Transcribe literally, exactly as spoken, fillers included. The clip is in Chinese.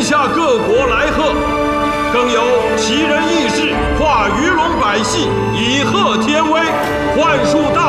下各国来贺，更有奇人异士跨鱼龙百戏，以贺天威，幻术大